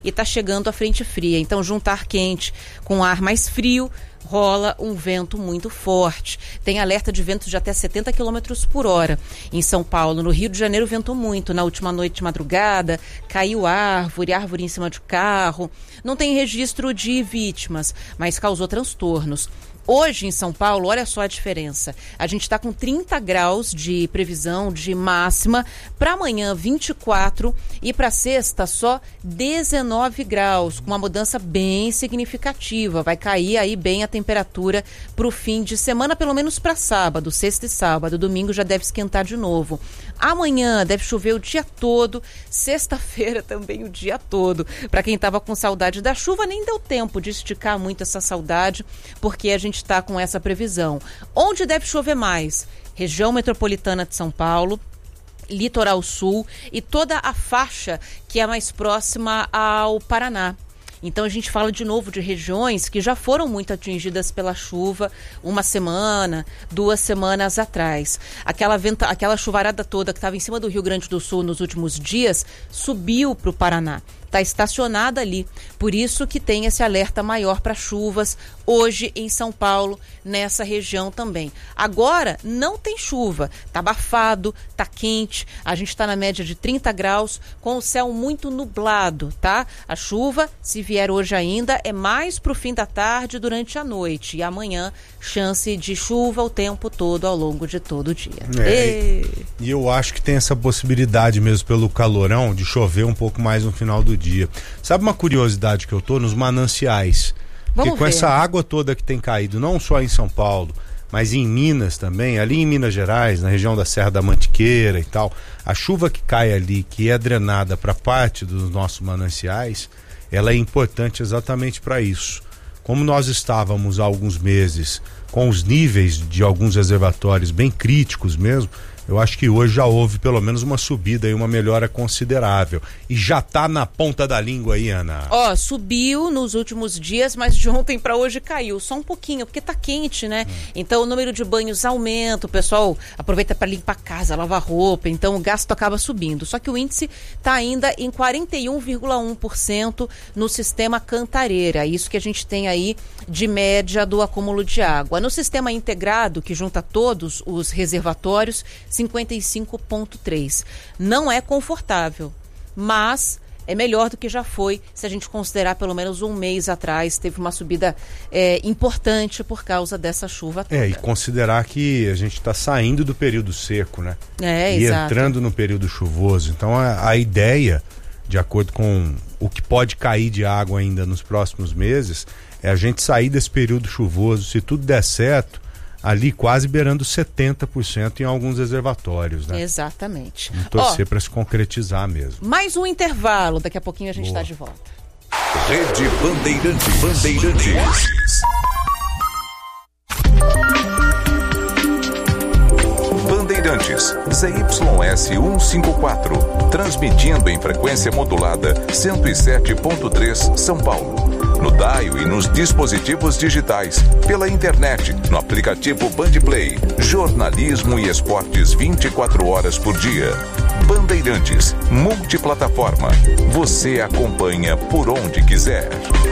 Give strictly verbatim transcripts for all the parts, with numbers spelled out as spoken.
e está chegando a frente fria. Então, juntar quente com ar mais frio, rola um vento muito forte. Tem alerta de ventos de até setenta quilômetros por hora em São Paulo. No Rio de Janeiro ventou muito. Na última noite de madrugada, caiu árvore, árvore em cima de carro. Não tem registro de vítimas, mas causou transtornos. Hoje em São Paulo, olha só a diferença. A gente está com trinta graus de previsão de máxima, para amanhã vinte e quatro e para sexta só dezenove graus, com uma mudança bem significativa. Vai cair aí bem a temperatura para o fim de semana, pelo menos para sábado, sexta e sábado. Domingo já deve esquentar de novo. Amanhã deve chover o dia todo, sexta-feira também o dia todo. Para quem estava com saudade da chuva, nem deu tempo de esticar muito essa saudade, porque a gente está com essa previsão. Onde deve chover mais? Região metropolitana de São Paulo, litoral sul e toda a faixa que é mais próxima ao Paraná. Então a gente fala de novo de regiões que já foram muito atingidas pela chuva uma semana, duas semanas atrás. Aquela, venta, aquela chuvarada toda que estava em cima do Rio Grande do Sul nos últimos dias subiu para o Paraná. Está estacionada ali, por isso que tem esse alerta maior para chuvas hoje em São Paulo, nessa região também. Agora não tem chuva, tá abafado, tá quente, a gente está na média de trinta graus, com o céu muito nublado, tá? A chuva, se vier hoje ainda, é mais pro fim da tarde, durante a noite, e amanhã chance de chuva o tempo todo, ao longo de todo o dia. É, e... e eu acho que tem essa possibilidade mesmo pelo calorão de chover um pouco mais no final do dia. Sabe uma curiosidade que eu tô nos mananciais? Vamos Porque com ver. Essa água toda que tem caído, não só em São Paulo, mas em Minas também, ali em Minas Gerais, na região da Serra da Mantiqueira e tal, a chuva que cai ali, que é drenada para parte dos nossos mananciais, ela é importante exatamente para isso. Como nós estávamos há alguns meses com os níveis de alguns reservatórios bem críticos mesmo, eu acho que hoje já houve pelo menos uma subida e uma melhora considerável. E já tá na ponta da língua aí, Ana. Ó, subiu nos últimos dias, mas de ontem para hoje caiu. Só um pouquinho, porque tá quente, né? Hum. Então o número de banhos aumenta, o pessoal aproveita para limpar a casa, lavar roupa, então o gasto acaba subindo. Só que o índice tá ainda em quarenta e um vírgula um por cento no sistema Cantareira. Isso que a gente tem aí de média do acúmulo de água. No sistema integrado, que junta todos os reservatórios, cinquenta e cinco vírgula três. Não é confortável, mas é melhor do que já foi, se a gente considerar pelo menos um mês atrás, teve uma subida é, importante por causa dessa chuva toda. É, e considerar que a gente está saindo do período seco, né? É, e exato. entrando no período chuvoso. Então a, a ideia, de acordo com o que pode cair de água ainda nos próximos meses, é a gente sair desse período chuvoso, se tudo der certo, ali quase beirando setenta por cento em alguns reservatórios, né? Exatamente. Vamos torcer para se concretizar mesmo. Mais um intervalo, daqui a pouquinho a gente está de volta. Rede Bandeirantes. Bandeirantes. Bandeirantes, Z Y S cento e cinquenta e quatro, transmitindo em frequência modulada cento e sete ponto três São Paulo. No dial e nos dispositivos digitais, pela internet, no aplicativo Bandplay, jornalismo e esportes vinte e quatro horas por dia. Bandeirantes, multiplataforma. Você acompanha por onde quiser.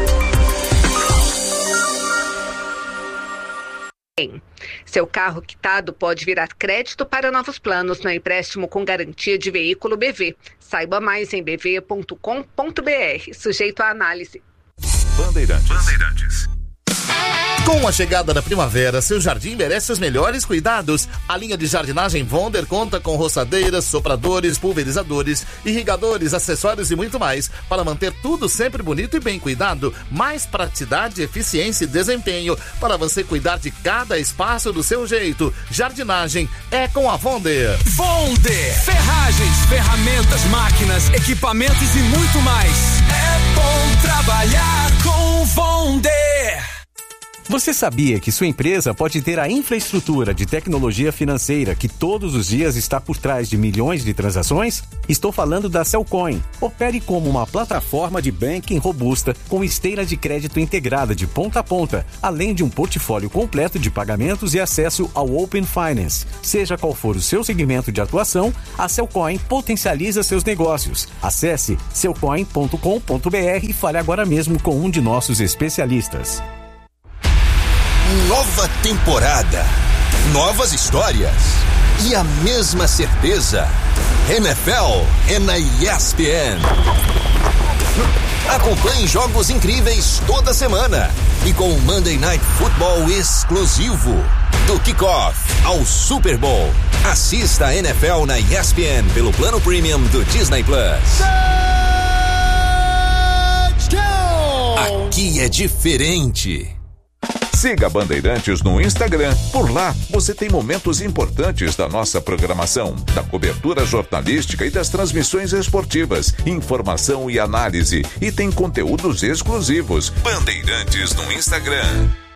Seu carro quitado pode virar crédito para novos planos no empréstimo com garantia de veículo B V. Saiba mais em b v ponto com ponto b r. Sujeito à análise. Bandeirantes. Bandeirantes. Com a chegada da primavera, seu jardim merece os melhores cuidados. A linha de jardinagem Vonder conta com roçadeiras, sopradores, pulverizadores, irrigadores, acessórios e muito mais para manter tudo sempre bonito e bem cuidado. Mais praticidade, eficiência e desempenho para você cuidar de cada espaço do seu jeito. Jardinagem é com a Vonder. Vonder, ferragens, ferramentas, máquinas, equipamentos e muito mais. É bom trabalhar com Vonder. Você sabia que sua empresa pode ter a infraestrutura de tecnologia financeira que todos os dias está por trás de milhões de transações? Estou falando da Cellcoin. Opere como uma plataforma de banking robusta com esteira de crédito integrada de ponta a ponta, além de um portfólio completo de pagamentos e acesso ao Open Finance. Seja qual for o seu segmento de atuação, a Cellcoin potencializa seus negócios. Acesse cellcoin ponto com ponto b r e fale agora mesmo com um de nossos especialistas. Nova temporada, novas histórias e a mesma certeza. N F L é na E S P N. Acompanhe jogos incríveis toda semana e com o Monday Night Football exclusivo. Do kickoff ao Super Bowl. Assista a N F L na E S P N pelo plano premium do Disney Plus. Aqui é diferente. Siga a Bandeirantes no Instagram. Por lá, você tem momentos importantes da nossa programação, da cobertura jornalística e das transmissões esportivas, informação e análise. E tem conteúdos exclusivos. Bandeirantes no Instagram.